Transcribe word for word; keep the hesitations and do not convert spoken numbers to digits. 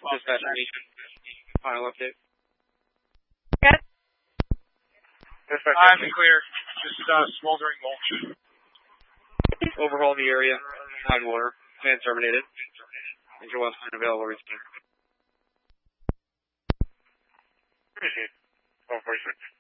Dispatch information. Final update. Yes. I'm clear. Just uh, smoldering mulch. Overhaul the area. Hide water. Plan terminated. Major Western available respond. Appreciate it. twelve forty-six.